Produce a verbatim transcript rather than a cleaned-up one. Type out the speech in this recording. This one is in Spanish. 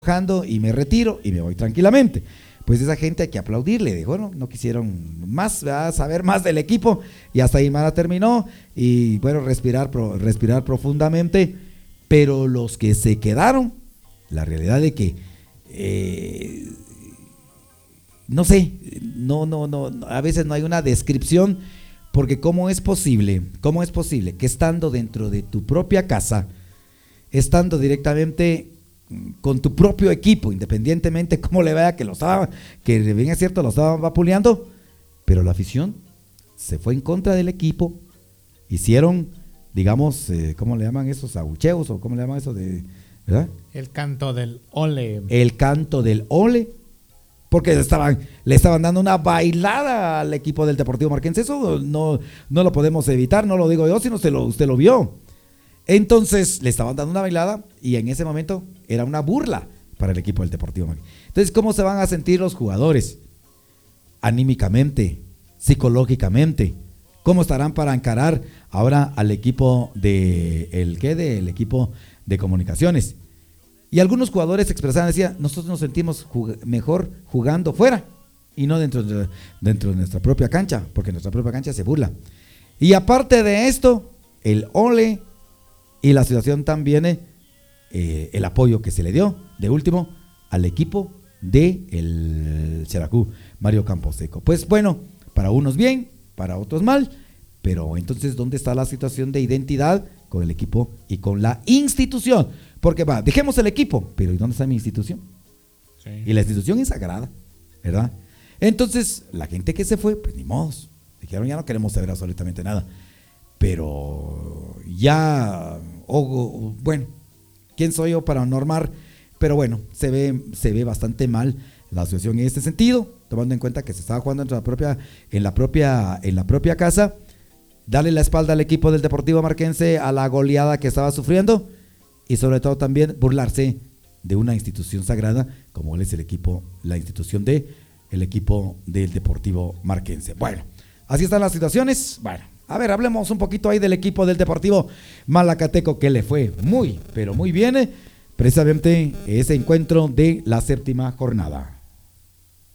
trabajando y me retiro y me voy tranquilamente. Pues esa gente hay que aplaudirle, dijo, no, no quisieron más, ¿verdad? Saber más del equipo y hasta ahí Mara terminó y bueno, respirar, respirar profundamente, pero los que se quedaron, la realidad de que eh, no sé, no, no, no, a veces no hay una descripción, porque cómo es posible, cómo es posible que estando dentro de tu propia casa, estando directamente con tu propio equipo, independientemente cómo le vaya que lo estaba, que bien es cierto, lo estaban vapuleando, pero la afición se fue en contra del equipo, hicieron, digamos, eh, ¿cómo le llaman esos abucheos o cómo le llaman eso de, ¿verdad? El canto del ole. El canto del ole, porque estaban, le estaban dando una bailada al equipo del Deportivo Marquense. Eso no, no lo podemos evitar, no lo digo yo, sino usted lo, usted lo vio. Entonces le estaban dando una bailada y en ese momento era una burla para el equipo del Deportivo Marquense. Entonces, ¿cómo se van a sentir los jugadores? Anímicamente, psicológicamente. ¿Cómo estarán para encarar ahora al equipo de el qué del equipo de comunicaciones? Y algunos jugadores expresaban, decían, nosotros nos sentimos jug- mejor jugando fuera y no dentro de, dentro de nuestra propia cancha, porque nuestra propia cancha se burla. Y aparte de esto, el ole y la situación también, eh, el apoyo que se le dio, de último, al equipo de el Xelajú, Mario Camposeco. Pues bueno, para unos bien, para otros mal, pero entonces, ¿dónde está la situación de identidad con el equipo y con la institución? Porque va, dejemos el equipo, pero ¿y dónde está mi institución? Sí. Y la institución es sagrada, ¿verdad? Entonces, la gente que se fue, pues ni modos, dijeron ya no queremos saber absolutamente nada. Pero ya, oh, bueno, ¿quién soy yo para normar? Pero bueno, se ve, se ve bastante mal la situación en este sentido, tomando en cuenta que se estaba jugando en la propia, en la propia, en la propia casa, darle la espalda al equipo del Deportivo Marquense a la goleada que estaba sufriendo y sobre todo también burlarse de una institución sagrada como es el equipo, la institución de el equipo del Deportivo Marquense. Bueno, así están las situaciones. Bueno, a ver, hablemos un poquito ahí del equipo del Deportivo Malacateco, que le fue muy, pero muy bien, precisamente ese encuentro de la séptima jornada.